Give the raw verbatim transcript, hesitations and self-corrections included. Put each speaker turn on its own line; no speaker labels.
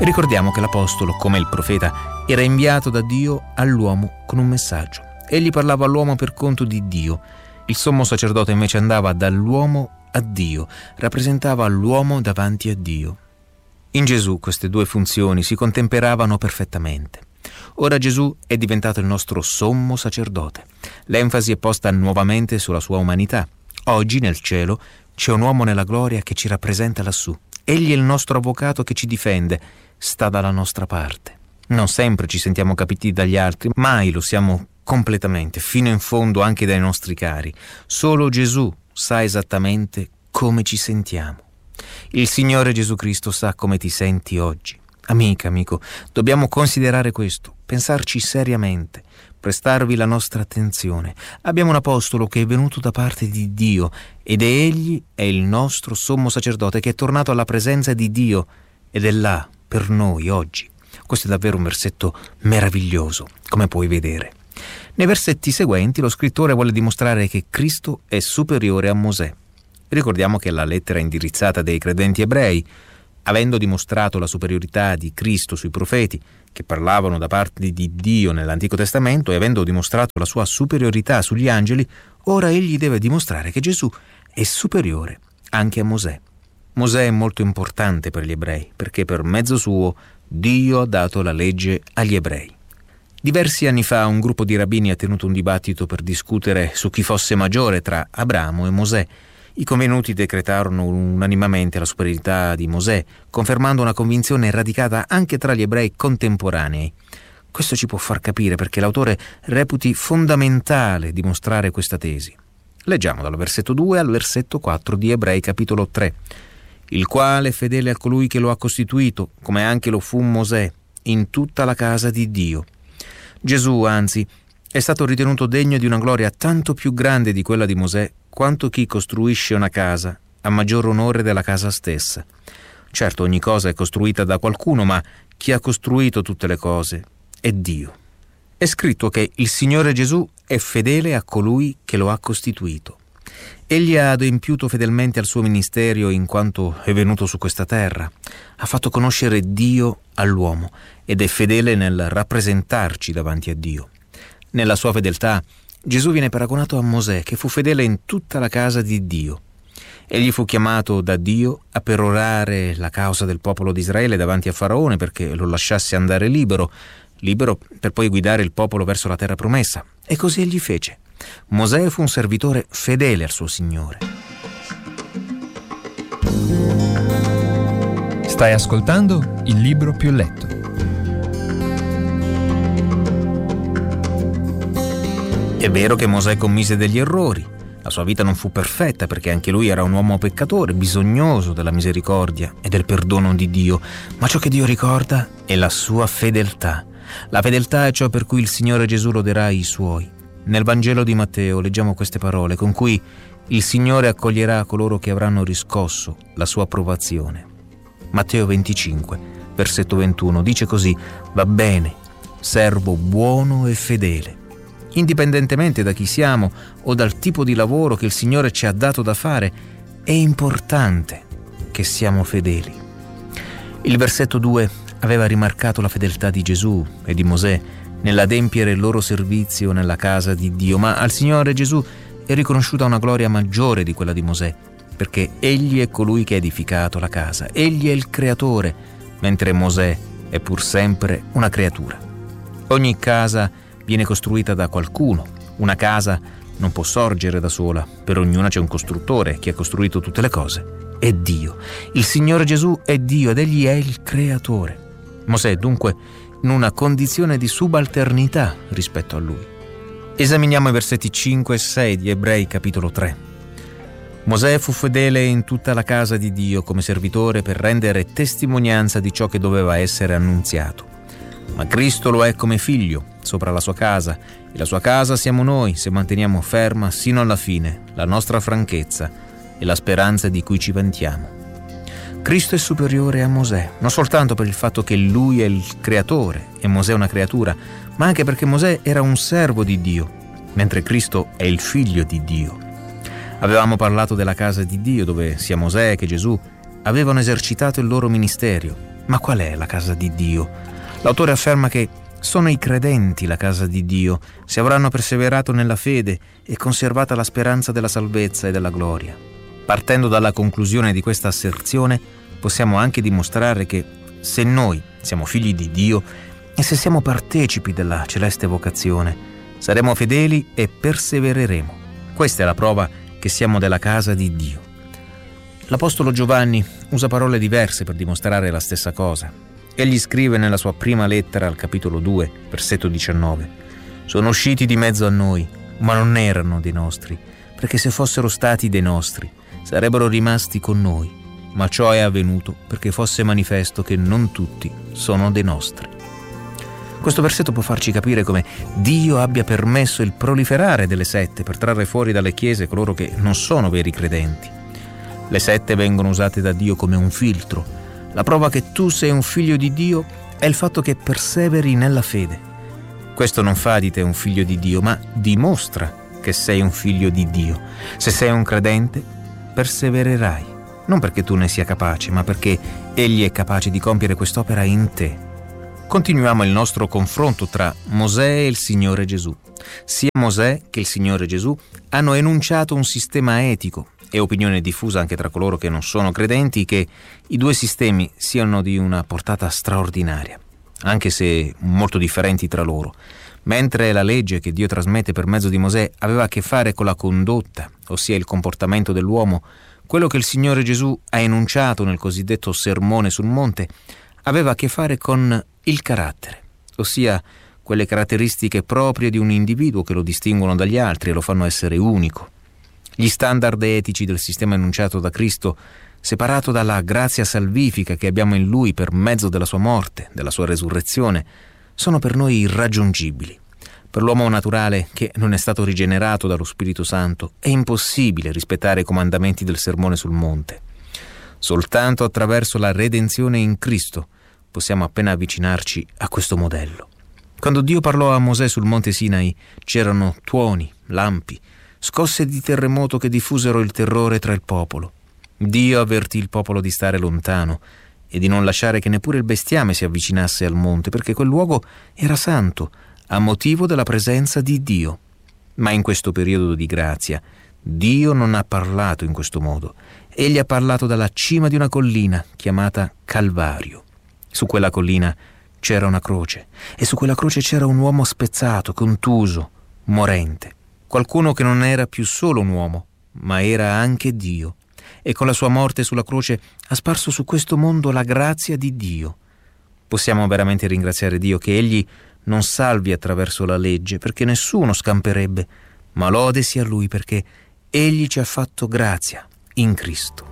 Ricordiamo che l'Apostolo, come il profeta, era inviato da Dio all'uomo con un messaggio. Egli parlava all'uomo per conto di Dio. Il sommo sacerdote invece andava dall'uomo a Dio, rappresentava l'uomo davanti a Dio. In Gesù queste due funzioni si contemperavano perfettamente. Ora Gesù è diventato il nostro sommo sacerdote. L'enfasi è posta nuovamente sulla sua umanità. Oggi nel cielo c'è un uomo nella gloria che ci rappresenta lassù. Egli è il nostro avvocato che ci difende, sta dalla nostra parte. Non sempre ci sentiamo capiti dagli altri, mai lo siamo completamente, fino in fondo anche dai nostri cari. Solo Gesù sa esattamente come ci sentiamo. Il Signore Gesù Cristo sa come ti senti oggi. Amica, amico, dobbiamo considerare questo, pensarci seriamente, prestarvi la nostra attenzione. Abbiamo un apostolo che è venuto da parte di Dio ed egli è il nostro sommo sacerdote che è tornato alla presenza di Dio ed è là per noi oggi. Questo è davvero un versetto meraviglioso, come puoi vedere. Nei versetti seguenti lo scrittore vuole dimostrare che Cristo è superiore a Mosè. Ricordiamo che la lettera è indirizzata dai credenti ebrei. Avendo dimostrato la superiorità di Cristo sui profeti che parlavano da parte di Dio nell'Antico Testamento e avendo dimostrato la sua superiorità sugli angeli, ora egli deve dimostrare che Gesù è superiore anche a Mosè. Mosè è molto importante per gli ebrei perché per mezzo suo Dio ha dato la legge agli ebrei. Diversi anni fa un gruppo di rabbini ha tenuto un dibattito per discutere su chi fosse maggiore tra Abramo e Mosè. I convenuti decretarono unanimemente la superiorità di Mosè, confermando una convinzione radicata anche tra gli ebrei contemporanei. Questo ci può far capire perché l'autore reputi fondamentale dimostrare questa tesi. Leggiamo dal versetto due al versetto quattro di Ebrei capitolo tre. Il quale è fedele a colui che lo ha costituito, come anche lo fu Mosè, in tutta la casa di Dio. Gesù, anzi, è stato ritenuto degno di una gloria tanto più grande di quella di Mosè, quanto chi costruisce una casa ha maggior onore della casa stessa. Certo, ogni cosa è costruita da qualcuno, ma chi ha costruito tutte le cose è Dio. È scritto che il Signore Gesù è fedele a colui che lo ha costituito. Egli ha adempiuto fedelmente al suo ministero in quanto è venuto su questa terra. Ha fatto conoscere Dio all'uomo ed è fedele nel rappresentarci davanti a Dio. Nella sua fedeltà Gesù viene paragonato a Mosè, che fu fedele in tutta la casa di Dio. Egli fu chiamato da Dio a perorare la causa del popolo di Israele davanti a Faraone perché lo lasciasse andare libero, libero per poi guidare il popolo verso la terra promessa. E così egli fece. Mosè fu un servitore fedele al suo Signore.
Stai ascoltando il libro più letto.
È vero che Mosè commise degli errori. La sua vita non fu perfetta perché anche lui era un uomo peccatore, bisognoso della misericordia e del perdono di Dio. Ma ciò che Dio ricorda è la sua fedeltà. La fedeltà è ciò per cui il Signore Gesù loderà i suoi. Nel Vangelo di Matteo leggiamo queste parole con cui il Signore accoglierà coloro che avranno riscosso la sua approvazione. Matteo venticinque, versetto ventuno, dice così: va bene, servo buono e fedele. Indipendentemente da chi siamo o dal tipo di lavoro che il Signore ci ha dato da fare, è importante che siamo fedeli. Il versetto due aveva rimarcato la fedeltà di Gesù e di Mosè nell'adempiere il loro servizio nella casa di Dio, ma al Signore Gesù è riconosciuta una gloria maggiore di quella di Mosè, perché egli è colui che ha edificato la casa, egli è il creatore, mentre Mosè è pur sempre una creatura. Ogni casa viene costruita da qualcuno. Una casa non può sorgere da sola. Per ognuna c'è un costruttore. Chi ha costruito tutte le cose è Dio. Il Signore Gesù è Dio ed egli è il creatore. Mosè dunque in una condizione di subalternità rispetto a lui. Esaminiamo i versetti cinque e sei di Ebrei capitolo tre. Mosè fu fedele in tutta la casa di Dio come servitore per rendere testimonianza di ciò che doveva essere annunziato. Ma Cristo lo è come figlio sopra la sua casa, e la sua casa siamo noi se manteniamo ferma sino alla fine la nostra franchezza e la speranza di cui ci vantiamo. Cristo è superiore a Mosè, non soltanto per il fatto che lui è il creatore e Mosè è una creatura, ma anche perché Mosè era un servo di Dio, mentre Cristo è il figlio di Dio. Avevamo parlato della casa di Dio dove sia Mosè che Gesù avevano esercitato il loro ministero, Ma qual è la casa di Dio? L'autore afferma che sono i credenti la casa di Dio, se avranno perseverato nella fede e conservata la speranza della salvezza e della gloria. Partendo dalla conclusione di questa asserzione, possiamo anche dimostrare che se noi siamo figli di Dio e se siamo partecipi della celeste vocazione, saremo fedeli e persevereremo. Questa è la prova che siamo della casa di Dio. L'Apostolo Giovanni usa parole diverse per dimostrare la stessa cosa. Egli scrive nella sua prima lettera al capitolo due, versetto diciannove: «Sono usciti di mezzo a noi, ma non erano dei nostri, perché se fossero stati dei nostri, sarebbero rimasti con noi. Ma ciò è avvenuto perché fosse manifesto che non tutti sono dei nostri». Questo versetto può farci capire come Dio abbia permesso il proliferare delle sette per trarre fuori dalle chiese coloro che non sono veri credenti. Le sette vengono usate da Dio come un filtro. La prova che tu sei un figlio di Dio è il fatto che perseveri nella fede. Questo non fa di te un figlio di Dio, ma dimostra che sei un figlio di Dio. Se sei un credente, persevererai, non perché tu ne sia capace, ma perché Egli è capace di compiere quest'opera in te. Continuiamo il nostro confronto tra Mosè e il Signore Gesù. Sia Mosè che il Signore Gesù hanno enunciato un sistema etico. È opinione diffusa anche tra coloro che non sono credenti che i due sistemi siano di una portata straordinaria, anche se molto differenti tra loro. Mentre la legge che Dio trasmette per mezzo di Mosè aveva a che fare con la condotta, ossia il comportamento dell'uomo, quello che il Signore Gesù ha enunciato nel cosiddetto Sermone sul Monte aveva a che fare con il carattere, ossia quelle caratteristiche proprie di un individuo che lo distinguono dagli altri e lo fanno essere unico. Gli standard etici del sistema enunciato da Cristo, separato dalla grazia salvifica che abbiamo in Lui per mezzo della sua morte, della sua resurrezione, sono per noi irraggiungibili. Per l'uomo naturale che non è stato rigenerato dallo Spirito Santo è impossibile rispettare i comandamenti del Sermone sul Monte. Soltanto attraverso la redenzione in Cristo possiamo appena avvicinarci a questo modello. Quando Dio parlò a Mosè sul Monte Sinai, c'erano tuoni, lampi, scosse di terremoto che diffusero il terrore tra il popolo. Dio avvertì il popolo di stare lontano e di non lasciare che neppure il bestiame si avvicinasse al monte, perché quel luogo era santo, a motivo della presenza di Dio. Ma in questo periodo di grazia, Dio non ha parlato in questo modo. Egli ha parlato dalla cima di una collina chiamata Calvario. Su quella collina c'era una croce e su quella croce c'era un uomo spezzato, contuso, morente. Qualcuno che non era più solo un uomo, ma era anche Dio. E con la sua morte sulla croce ha sparso su questo mondo la grazia di Dio. Possiamo veramente ringraziare Dio che Egli non salvi attraverso la legge, perché nessuno scamperebbe, ma lode sia Lui perché Egli ci ha fatto grazia in Cristo.